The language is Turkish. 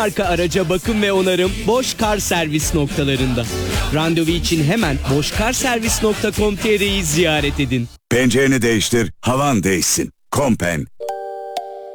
marka araca bakım ve onarım Boş Kar Servis noktalarında. Randevu için hemen boşkarservis.com.tr'yi ziyaret edin. Pencereni değiştir, havan değişsin. Kompen.